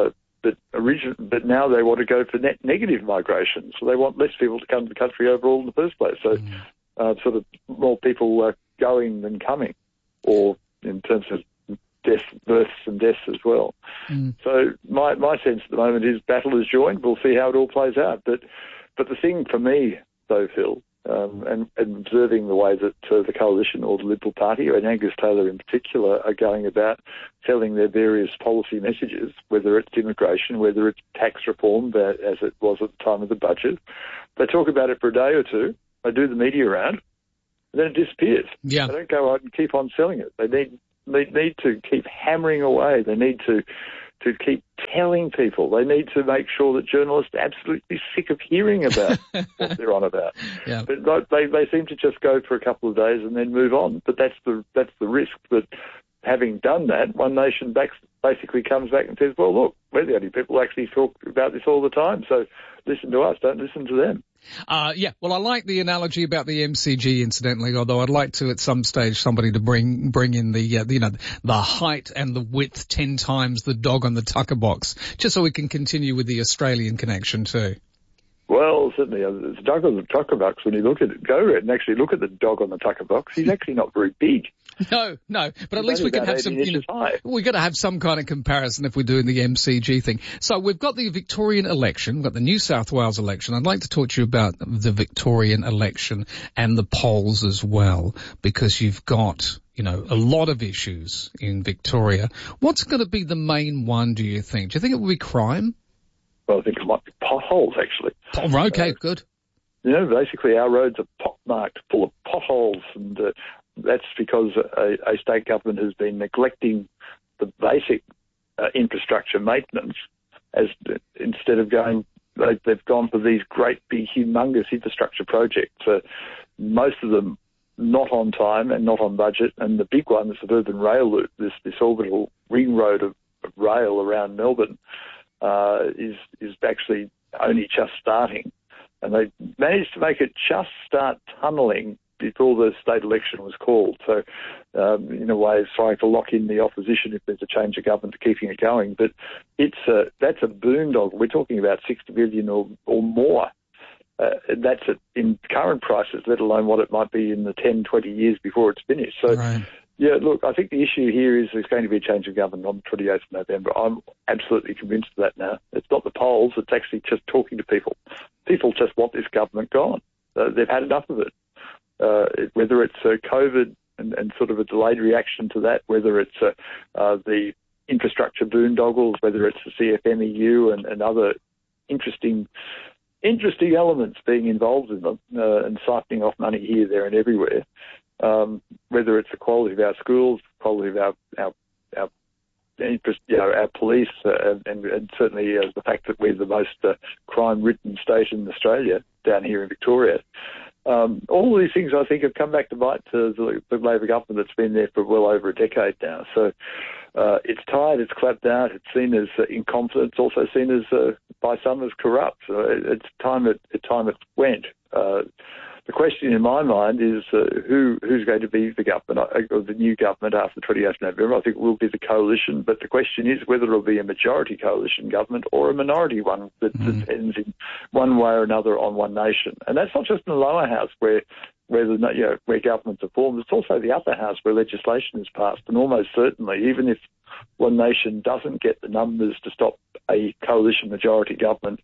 S10: but origin, but now they want to go for net negative migration. So they want less people to come to the country overall in the first place. So mm. uh, sort of more people uh, going than coming, or in terms of death, births and deaths as well. Mm. So my my sense at the moment is battle is joined. We'll see how it all plays out. But but the thing for me, though, Phil, um, and, and observing the way that uh, the Coalition or the Liberal Party, and Angus Taylor in particular, are going about selling their various policy messages, whether it's immigration, whether it's tax reform, as it was at the time of the budget. They talk about it for a day or two. They do the media round, and then it disappears.
S2: Yeah.
S10: They don't go out and keep on selling it. They need they need to keep hammering away. They need to to keep telling people. They need to make sure that journalists are absolutely sick of hearing about what they're on about.
S2: Yeah.
S10: But they they seem to just go for a couple of days and then move on. But that's the that's the risk. But having done that, One Nation backs, basically comes back and says, well, look, we're the only people who actually talk about this all the time. So listen to us, don't listen to them.
S2: Uh, yeah, well, I like the analogy about the M C G, incidentally, although I'd like to, at some stage, somebody to bring bring in the, uh, you know, the height and the width ten times the dog on the tucker box, just so we can continue with the Australian connection too.
S10: Well, certainly, uh, the dog on the tucker box, when you look at it, go around and actually look at the dog on the tucker box, he's actually not very big.
S2: No, no, but at
S10: He's
S2: least we can have some, you know,
S10: high.
S2: we've got to have some kind of comparison if we're doing the M C G thing. So we've got the Victorian election, we've got the New South Wales election. I'd like to talk to you about the Victorian election and the polls as well, because you've got, you know, a lot of issues in Victoria. What's going to be the main one, do you think? Do you think it will be crime?
S10: Well, I think it might be potholes, actually.
S2: Oh, okay, uh, good.
S10: You know, basically our roads are pot-marked, full of potholes, and uh, that's because a, a state government has been neglecting the basic uh, infrastructure maintenance as instead of going, they, they've gone for these great, big, humongous infrastructure projects, uh, most of them not on time and not on budget, and the big one, the suburban rail loop, this, this orbital ring road of, of rail around Melbourne, uh, is, is actually only just starting. And they managed to make it just start tunnelling before the state election was called. So, um, in a way, it's trying to lock in the opposition if there's a change of government to keeping it going. But it's a, that's a boondoggle. We're talking about sixty billion or, or more. Uh, that's a, in current prices, let alone what it might be in the ten, twenty years before it's finished. So,
S2: right.
S10: Yeah, look, I think the issue here is there's going to be a change of government on the twenty-eighth of November. I'm absolutely convinced of that now. It's not the polls, it's actually just talking to people. People just want this government gone. Uh, they've had enough of it. Uh, whether it's uh, COVID and, and sort of a delayed reaction to that, whether it's uh, uh, the infrastructure boondoggles, whether it's the C F M E U and, and other interesting interesting elements being involved in them uh, and siphoning off money here, there and everywhere. Um, whether it's the quality of our schools, quality of our our, our interest, you know, our police, uh, and, and certainly uh, the fact that we're the most uh, crime-ridden state in Australia down here in Victoria. Um, all of these things, I think, have come back to bite to the, the Labor government that's been there for well over a decade now. So uh, it's tired, it's clapped out, it's seen as uh, incompetent, it's also seen as, uh, by some, as corrupt. So it's time it, it's time it went. Uh, The question in my mind is uh, who who's going to be the government, or the new government after the twenty-eighth of November. I think it will be the coalition, but the question is whether it will be a majority coalition government or a minority one that mm. depends in one way or another on One Nation. And that's not just in the lower house where where the you know where governments are formed. It's also the upper house where legislation is passed. And almost certainly, even if One Nation doesn't get the numbers to stop a coalition majority government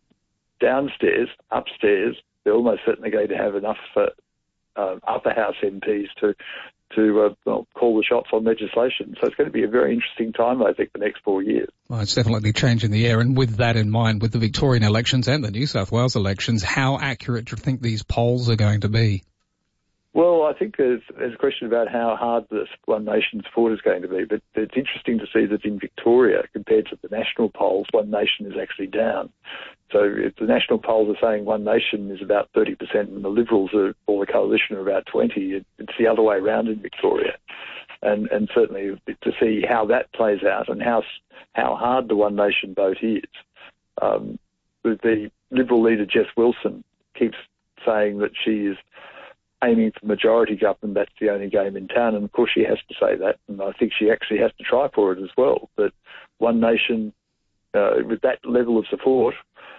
S10: downstairs, upstairs, they're almost certainly going to have enough uh, uh, upper house M Ps to to uh, well, call the shots on legislation. So it's going to be a very interesting time, I think, the next four years.
S2: Well, it's definitely changing the air. And with that in mind, with the Victorian elections and the New South Wales elections, how accurate do you think these polls are going to be?
S10: Well, I think there's, there's a question about how hard this One Nation support is going to be, but it's interesting to see that in Victoria, compared to the national polls, One Nation is actually down. So if the national polls are saying One Nation is about thirty percent and the Liberals are, or the Coalition are about twenty, it, it's the other way around in Victoria. And, and certainly to see how that plays out and how how hard the One Nation vote is. Um, the Liberal leader, Jess Wilson, keeps saying that she is aiming for majority government, that's the only game in town. And of course she has to say that, and I think she actually has to try for it as well. But One Nation uh, with that level of support,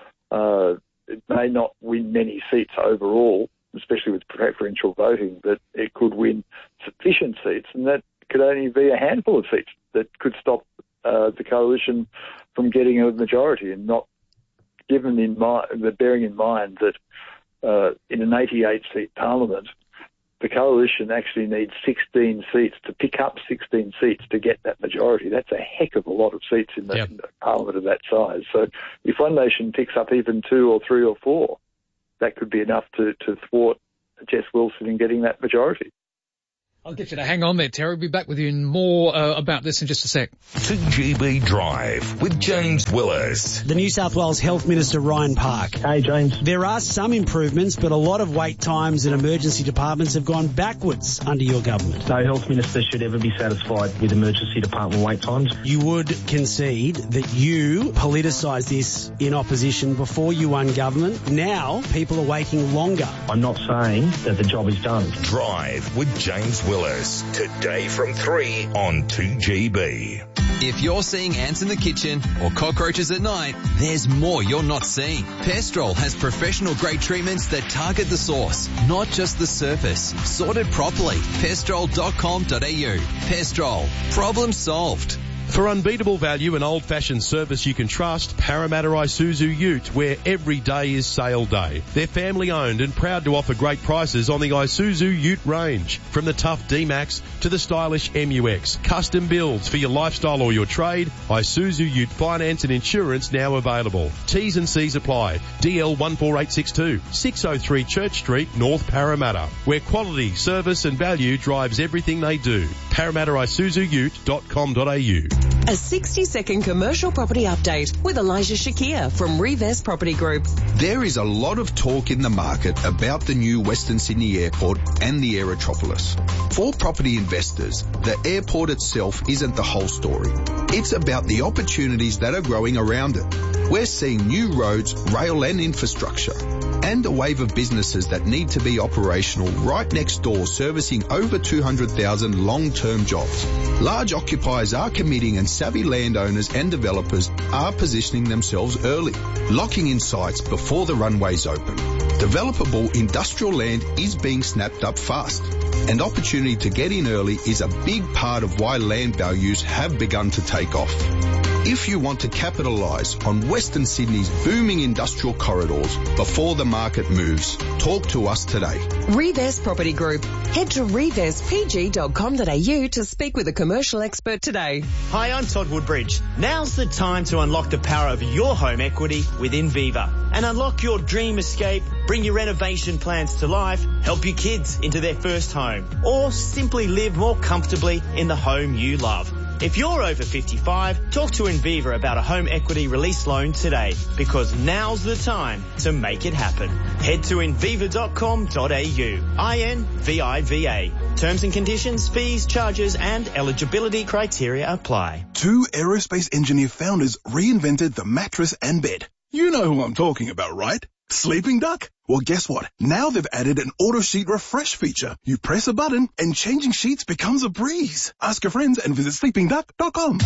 S10: uh, it may not win many seats overall, especially with preferential voting, but it could win sufficient seats, and that could only be a handful of seats that could stop uh, the coalition from getting a majority, and not given in mind, bearing in mind that uh, in an eighty-eight seat parliament, the coalition actually needs sixteen seats to pick up sixteen seats to get that majority. That's a heck of a lot of seats in the, yep. in the parliament of that size. So if One Nation picks up even two or three or four, that could be enough to, to thwart Jess Wilson in getting that majority.
S2: I'll get you to hang on there, Terry. We'll be back with you in more uh, about this in just a sec.
S4: two G B Drive with James Willis.
S9: The New South Wales Health Minister, Ryan Park.
S11: Hey, James.
S9: There are some improvements, but a lot of wait times in emergency departments have gone backwards under your government.
S11: No Health Minister should ever be satisfied with emergency department wait times.
S9: You would concede that you politicised this in opposition before you won government. Now people are waiting longer.
S11: I'm not saying that the job is done.
S4: Drive with James Willis. Today from three on two G B.
S13: If you're seeing ants in the kitchen or cockroaches at night, there's more you're not seeing. Pestrol has professional grade treatments that target the source, not just the surface. Sorted properly. Pestrol dot com dot a u. Pestrol. Problem solved.
S14: For unbeatable value and old-fashioned service you can trust, Parramatta Isuzu Ute, where every day is sale day. They're family-owned and proud to offer great prices on the Isuzu Ute range. From the tough D-Max to the stylish M U X. Custom builds for your lifestyle or your trade. Isuzu Ute finance and insurance now available. T's and C's apply. D L one four eight six two, six oh three Church Street, North Parramatta, where quality, service and value drives everything they do. Parramatta Isuzu Ute dot com dot a u.
S15: A sixty second commercial property update with Elijah Shakir from Reves Property Group.
S16: There is a lot of talk in the market about the new Western Sydney Airport and the Aerotropolis. For property investors, the airport itself isn't the whole story. It's about the opportunities that are growing around it. We're seeing new roads, rail and infrastructure, and a wave of businesses that need to be operational right next door, servicing over two hundred thousand long-term jobs. Large occupiers are committing and savvy landowners and developers are positioning themselves early, locking in sites before the runways open. Developable industrial land is being snapped up fast, and opportunity to get in early is a big part of why land values have begun to take off. If you want to capitalise on Western Sydney's booming industrial corridors before the market moves, talk to us today.
S15: Reves Property Group. Head to reves p g dot com dot a u to speak with a commercial expert today.
S23: Hi, I'm Todd Woodbridge. Now's the time to unlock the power of your home equity with Inviva and unlock your dream escape, bring your renovation plans to life, help your kids into their first home, or simply live more comfortably in the home you love. If you're over fifty-five, talk to Inviva about a home equity release loan today, because now's the time to make it happen. Head to inviva dot com dot a u. I N V I V A. Terms and conditions, fees, charges and eligibility criteria apply.
S17: Two aerospace engineer founders reinvented the mattress and bed. You know who I'm talking about, right? Sleeping Duck? Well, guess what? Now they've added an auto sheet refresh feature. You press a button and changing sheets becomes a breeze. Ask your friends and visit sleeping duck dot com.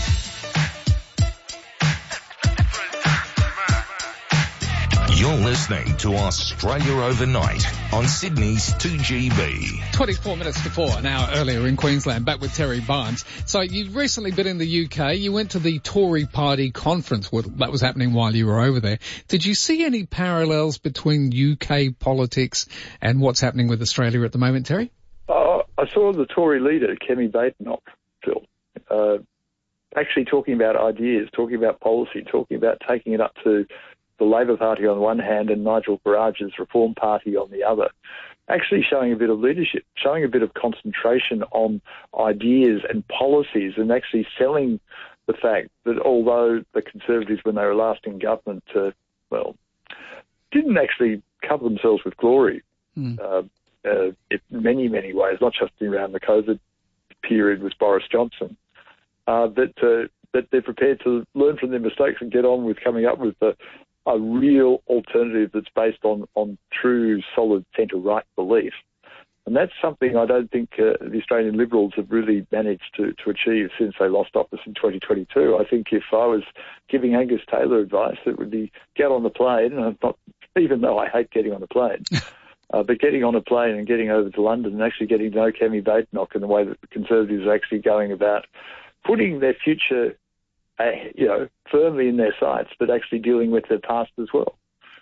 S4: You're listening to Australia Overnight on Sydney's two G B.
S2: twenty-four minutes to four, an hour earlier in Queensland, back with Terry Barnes. So you've recently been in the U K. You went to the Tory party conference that was happening while you were over there. Did you see any parallels between U K politics and what's happening with Australia at the moment, Terry?
S10: Uh, I saw the Tory leader, Kemi Badenoch, Phil, uh, actually talking about ideas, talking about policy, talking about taking it up to the Labor Party on one hand and Nigel Farage's Reform Party on the other, actually showing a bit of leadership, showing a bit of concentration on ideas and policies, and actually selling the fact that although the Conservatives, when they were last in government, uh, well, didn't actually cover themselves with glory mm. uh, uh, in many, many ways, not just around the COVID period with Boris Johnson, uh, that, uh, that they're prepared to learn from their mistakes and get on with coming up with the a real alternative that's based on, on true, solid centre-right belief And that's something I don't think uh, the Australian Liberals have really managed to, to achieve since they lost office in twenty twenty-two. I think if I was giving Angus Taylor advice, it would be get on the plane, and I'm not, even though I hate getting on a plane, uh, but getting on a plane and getting over to London and actually getting to know Kemi Badenoch and the way that the Conservatives are actually going about putting their future, uh, you know, firmly in their sights, but actually dealing with their past as well.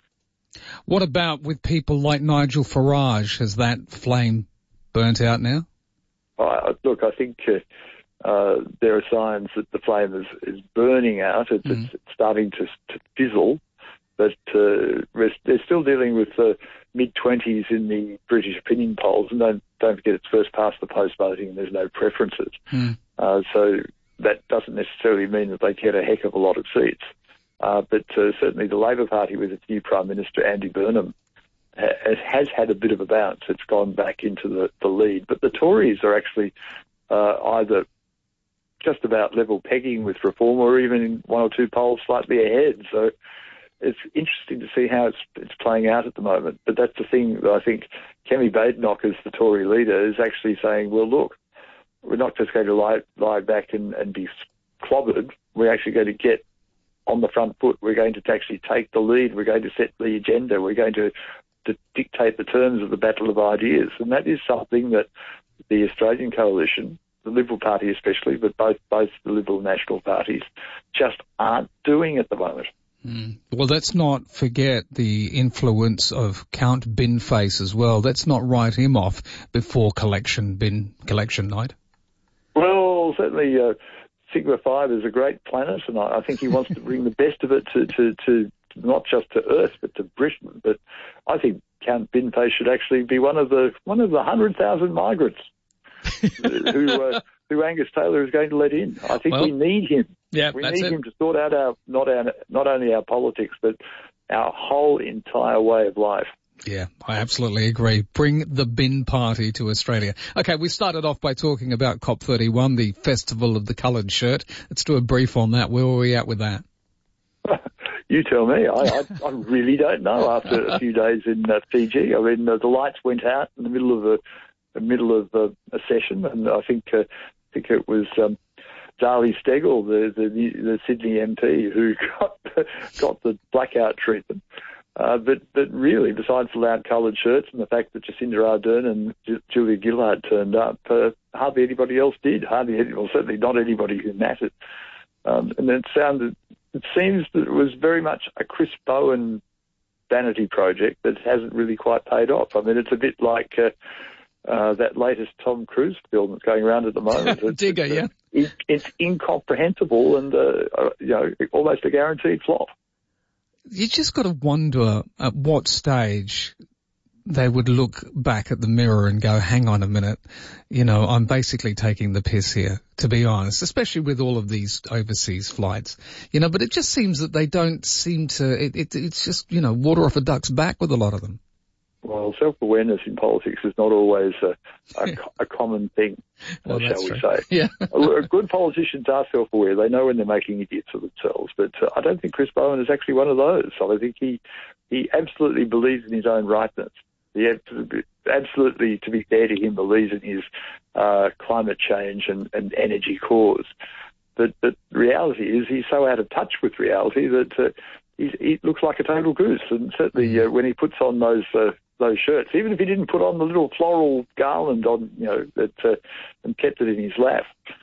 S2: What about with people like Nigel Farage? Has that flame burnt out now?
S10: Uh, look, I think uh, uh, there are signs that the flame is, is burning out. It's, mm. it's starting to, to fizzle, but uh, they're still dealing with the mid-twenties in the British opinion polls, and don't, don't forget it's first past the post voting and there's no preferences. Mm. Uh, so that doesn't necessarily mean that they get a heck of a lot of seats. Uh, but uh, certainly the Labor Party with its new Prime Minister, Andy Burnham, ha- has had a bit of a bounce. It's gone back into the, the lead. But the Tories are actually uh, either just about level pegging with Reform or even in one or two polls slightly ahead. So it's interesting to see how it's, it's playing out at the moment. But that's the thing that I think Kemi Badenoch, as the Tory leader, is actually saying, well, look, we're not just going to lie, lie back and, and be clobbered. We're actually going to get on the front foot. We're going to actually take the lead. We're going to set the agenda. We're going to, to dictate the terms of the battle of ideas. And that is something that the Australian coalition, the Liberal Party especially, but both, both the Liberal and National parties, just aren't doing at the moment.
S2: Mm. Well, let's not forget the influence of Count Binface as well. Let's not write him off before collection bin collection night.
S10: Well, certainly uh, Sigma five is a great planet, and I, I think he wants to bring the best of it to, to, to not just to Earth, but to Britain. But I think Count Binface should actually be one of the one of the hundred thousand migrants who uh, who Angus Taylor is going to let in. I think well, we need him.
S2: Yeah,
S10: we
S2: that's
S10: need
S2: it.
S10: him to sort out our not our not only our politics, but our whole entire way of life.
S2: Yeah, I absolutely agree. Bring the bin party to Australia. Okay, we started off by talking about COP thirty-one, the Festival of the Coloured Shirt. Let's do a brief on that. Where were we at with that?
S10: You tell me. I, I, I really don't know after a few days in uh, Fiji. I mean, uh, the lights went out in the middle of a, the middle of a, a session, and I think uh, I think it was um, Zali Steggall, the, the the Sydney M P, who got got the blackout treatment. Uh, but, but really, besides the loud coloured shirts and the fact that Jacinda Ardern and J- Julia Gillard turned up, uh, hardly anybody else did. Hardly, any, well, certainly not anybody who mattered. Um, and it sounded, it seems that it was very much a Chris Bowen vanity project that hasn't really quite paid off. I mean, it's a bit like uh, uh, that latest Tom Cruise film that's going around at the moment. It's,
S2: Digger,
S10: it's,
S2: yeah.
S10: It, it's incomprehensible and uh, uh, you know, almost a guaranteed flop.
S2: You just got to wonder at what stage they would look back at the mirror and go, hang on a minute, you know, I'm basically taking the piss here, to be honest, especially with all of these overseas flights, you know, but it just seems that they don't seem to, it, it, it's just, you know, water off a duck's back with a lot of them.
S10: Well, self-awareness in politics is not always a, a, a common thing,
S2: well,
S10: shall we
S2: true.
S10: say.
S2: Yeah.
S10: Good politicians are self-aware. They know when they're making idiots of themselves. But uh, I don't think Chris Bowen is actually one of those. So I think he, he absolutely believes in his own rightness. He absolutely, to be fair to him, believes in his uh, climate change and, and energy cause. But, but the reality is he's so out of touch with reality that uh, he's, he looks like a total goose. And certainly uh, when he puts on those uh, those shirts, even if he didn't put on the little floral garland on, you know, that uh, and kept it in his lap,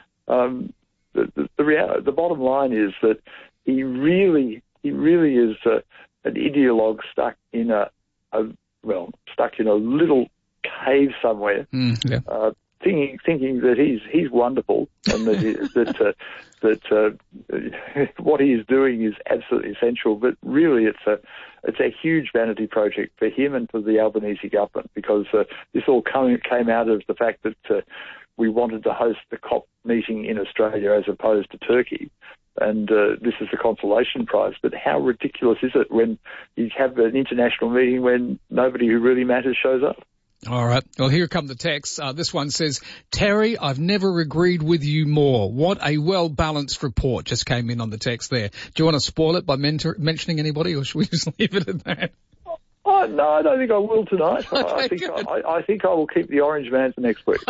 S10: um, the the, the, real, the bottom line is that he really he really is uh, an ideologue stuck in a, a well stuck in a little cave somewhere,
S2: mm, yeah.
S10: uh, thinking thinking that he's he's wonderful and that he, that uh, that uh, what he is doing is absolutely essential. But really, it's a it's a huge vanity project for him and for the Albanese government, because uh, this all come, came out of the fact that uh, we wanted to host the COP meeting in Australia as opposed to Turkey. And uh, this is the consolation prize. But how ridiculous is it when you have an international meeting when nobody who really matters shows up?
S2: All right. Well, here come the texts. Uh, this one says, Terry, I've never agreed with you more. What a well-balanced report just came in on the text there. Do you want to spoil it by mentor- mentioning anybody, or should we just leave it at that?
S10: I, Uh, no, I don't think I will tonight. I, I think I, I think I will keep the orange man for next week.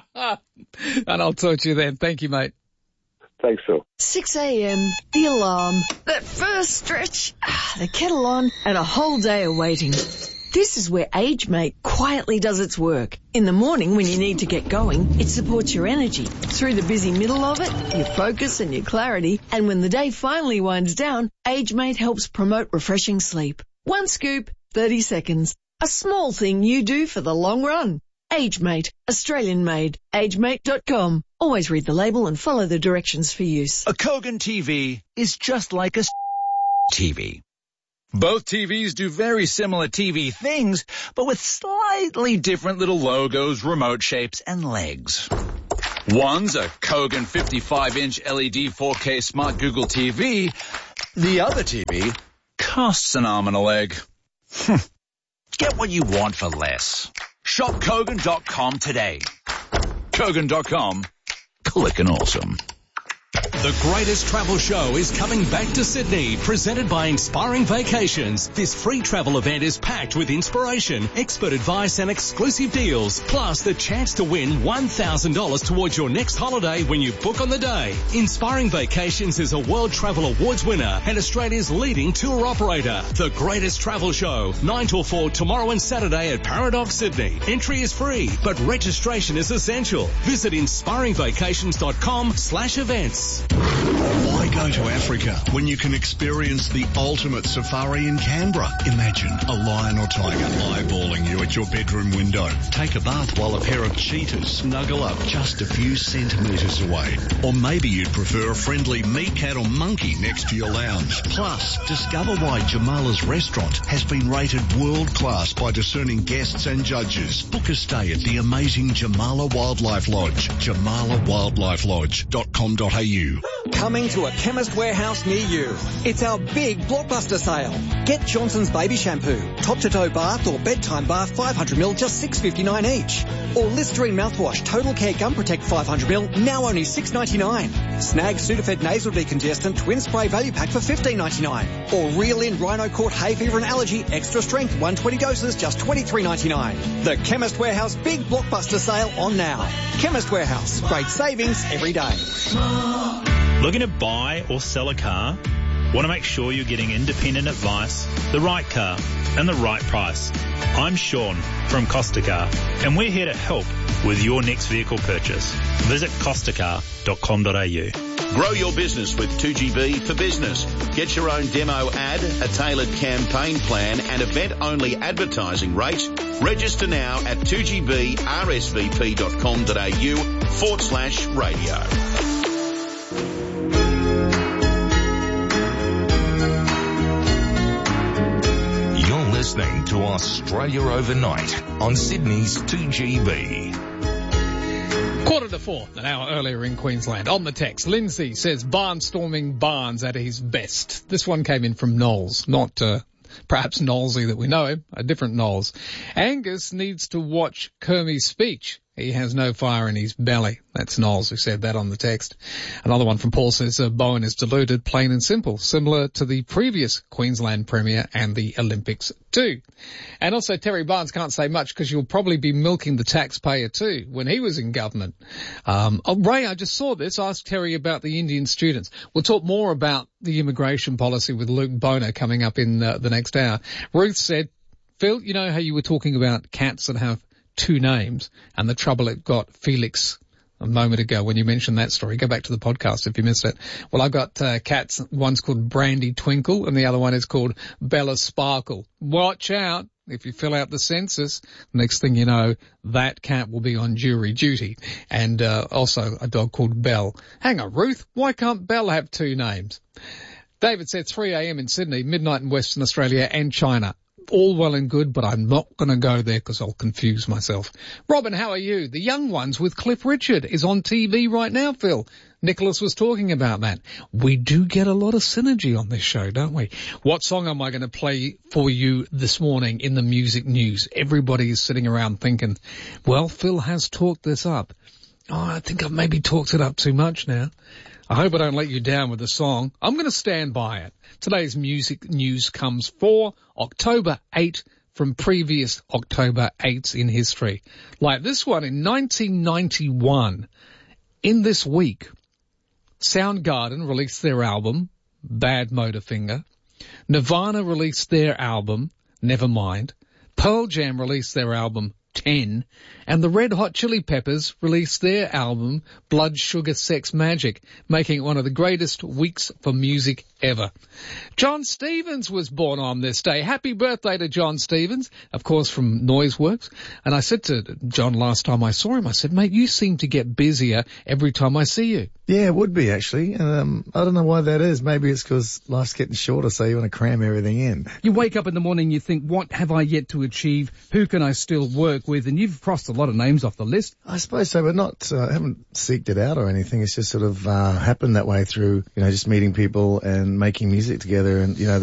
S2: And I'll talk to you then. Thank you, mate.
S10: Thanks, Phil.
S1: six a.m, the alarm, that first stretch, the kettle on, and a whole day of waiting. This is where AgeMate quietly does its work. In the morning when you need to get going, it supports your energy. Through the busy middle of it, your focus and your clarity. And when the day finally winds down, AgeMate helps promote refreshing sleep. One scoop, thirty seconds. A small thing you do for the long run. AgeMate, Australian made. agemate dot com. Always read the label and follow the directions for use.
S12: A Kogan T V is just like a T V. Both T Vs do very similar T V things, but with slightly different little logos, remote shapes, and legs. One's a Kogan fifty-five inch L E D four K Smart Google T V. The other T V costs an arm and a leg. Get what you want for less. Shop Kogan dot com today. Kogan dot com. Clickin' awesome.
S21: The greatest travel show is coming back to Sydney, presented by Inspiring Vacations. This free travel event is packed with inspiration, expert advice and exclusive deals, plus the chance to win one thousand dollars towards your next holiday when you book on the day. Inspiring Vacations is a World Travel Awards winner and Australia's leading tour operator. The greatest travel show, nine till four tomorrow and Saturday at Paradox Sydney. Entry is free, but registration is essential. Visit inspiring vacations dot com slash events.
S18: Why go to Africa when you can experience the ultimate safari in Canberra? Imagine a lion or tiger eyeballing you at your bedroom window. Take a bath while a pair of cheetahs snuggle up just a few centimetres away. Or maybe you'd prefer a friendly meat cat or monkey next to your lounge. Plus, discover why Jamala's restaurant has been rated world class by discerning guests and judges. Book a stay at the amazing Jamala Wildlife Lodge. jamala wildlife lodge dot com dot a u.
S6: Coming to a Chemist Warehouse near you. It's our big blockbuster sale. Get Johnson's Baby Shampoo, top-to-toe bath or bedtime bath five hundred milliliters, just six dollars fifty-nine each. Or Listerine mouthwash, Total Care Gum Protect five hundred milliliters, now only six dollars ninety-nine. Snag Sudafed Nasal Decongestant Twin Spray Value Pack for fifteen dollars ninety-nine. Or Reel In Rhino Court Hay Fever and Allergy Extra Strength one hundred twenty doses, just twenty-three dollars ninety-nine. The Chemist Warehouse big blockbuster sale on now. Chemist Warehouse, great savings every day.
S19: Looking to buy or sell a car? Want to make sure you're getting independent advice, the right car, and the right price? I'm Sean from Costa Car, and we're here to help with your next vehicle purchase. Visit costa car dot com dot a u.
S27: Grow your business with two G B for Business. Get your own demo ad, a tailored campaign plan, and event-only advertising rates. Register now at two G B R S V P dot com dot a u forward slash radio.
S4: Listening to Australia Overnight on Sydney's two G B.
S2: Quarter to four, an hour earlier in Queensland. On the text, Lindsay says barnstorming Barnes at his best. This one came in from Knowles, not uh, perhaps Knowlesy that we know him, a different Knowles. Angus needs to watch Kermie's speech. He has no fire in his belly. That's Knowles who said that on the text. Another one from Paul says uh, Bowen is deluded, plain and simple, similar to the previous Queensland Premier and the Olympics too. And also Terry Barnes can't say much because you'll probably be milking the taxpayer too when he was in government. Um, oh, Ray, I just saw this. Ask Terry about the Indian students. We'll talk more about the immigration policy with Luke Boner coming up in uh, the next hour. Ruth said, Phil, you know how you were talking about cats that have two names and the trouble it got Felix a moment ago when you mentioned that story. Go back to the podcast if you missed it. Well, I've got uh, cats. One's called Brandy Twinkle and the other one is called Bella Sparkle. Watch out. If you fill out the census, next thing you know, that cat will be on jury duty. And uh, also a dog called Belle. Hang on, Ruth, why can't Belle have two names? David said three a.m. in Sydney, midnight in Western Australia and China. All well and good, but I'm not going to go there because I'll confuse myself. Robin, how are you? The Young Ones with Cliff Richard is on T V right now, Phil. Nicholas was talking about that. We do get a lot of synergy on this show, don't we? What song am I going to play for you this morning in the music news? Everybody is sitting around thinking, well, Phil has talked this up. Oh, I think I've maybe talked it up too much now. I hope I don't let you down with the song. I'm going to stand by it. Today's music news comes for October eighth, from previous October eights in history. Like this one in nineteen ninety-one, in this week, Soundgarden released their album, Bad Motorfinger. Nirvana released their album, Nevermind. Pearl Jam released their album, ten. And the Red Hot Chili Peppers released their album, Blood Sugar Sex Magic, making it one of the greatest weeks for music ever. John Stevens was born on this day. Happy birthday to John Stevens, of course from Noiseworks. And I said to John last time I saw him, I said, mate, you seem to get busier every time I see you.
S5: Yeah, it would be actually. Um, I don't know why that is. Maybe it's because life's getting shorter, so you want to cram everything in.
S7: You wake up in the morning, you think, what have I yet to achieve? Who can I still work with? And you've crossed a lot of names off the list.
S5: I suppose so, but not, uh, I haven't seeked it out or anything. It's just sort of uh, happened that way through, you know, just meeting people and making music together. And, you know,